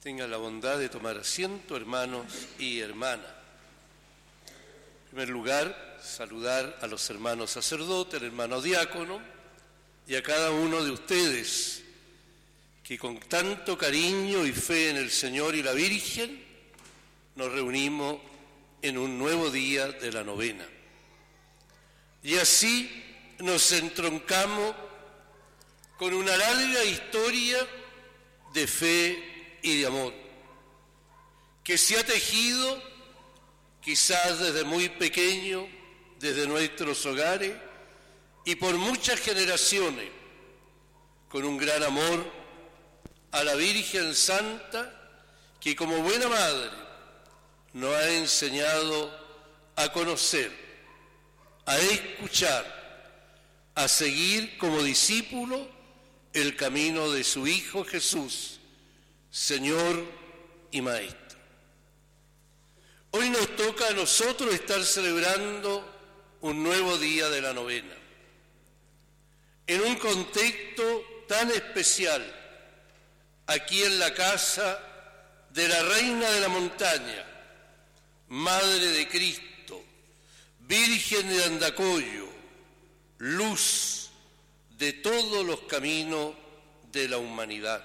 Tengan la bondad de tomar asiento, hermanos y hermanas. En primer lugar, saludar a los hermanos sacerdotes, al hermano diácono y a cada uno de ustedes que con tanto cariño y fe en el Señor y la Virgen nos reunimos en un nuevo día de la novena. Y así nos entroncamos con una larga historia de fe y de amor, que se ha tejido quizás desde muy pequeño, desde nuestros hogares y por muchas generaciones, con un gran amor a la Virgen Santa, que como buena madre nos ha enseñado a conocer, a escuchar, a seguir como discípulo el camino de su Hijo Jesús, Señor y Maestro. Hoy nos toca a nosotros estar celebrando un nuevo día de la novena, en un contexto tan especial, aquí en la casa de la Reina de la Montaña, Madre de Cristo, Virgen de Andacollo, luz de todos los caminos de la humanidad.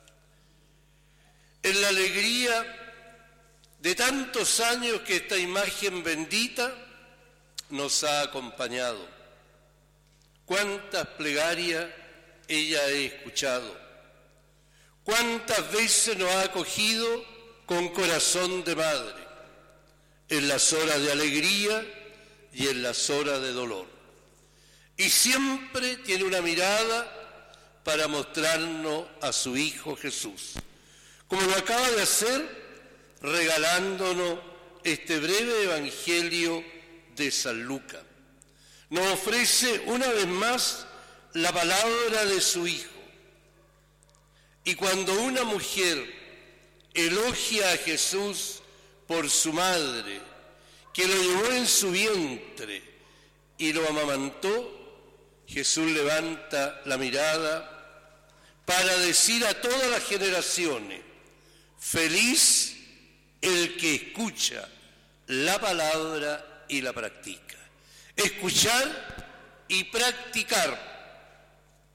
En la alegría de tantos años que esta imagen bendita nos ha acompañado. Cuántas plegarias ella ha escuchado, cuántas veces nos ha acogido con corazón de madre, en las horas de alegría y en las horas de dolor. Y siempre tiene una mirada para mostrarnos a su Hijo Jesús, como lo acaba de hacer regalándonos este breve evangelio de San Lucas. Nos ofrece una vez más la palabra de su Hijo. Y cuando una mujer elogia a Jesús por su madre, que lo llevó en su vientre y lo amamantó, Jesús levanta la mirada para decir a todas las generaciones: feliz el que escucha la palabra y la practica. Escuchar y practicar,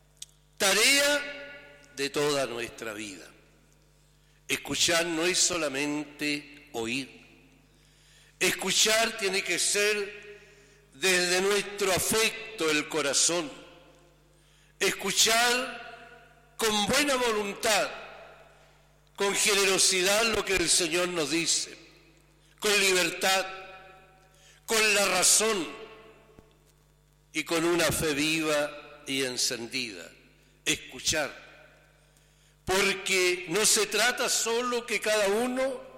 tarea de toda nuestra vida. Escuchar no es solamente oír. Escuchar tiene que ser desde nuestro afecto, el corazón. Escuchar con buena voluntad, con generosidad lo que el Señor nos dice, con libertad, con la razón y con una fe viva y encendida. Escuchar, porque no se trata solo que cada uno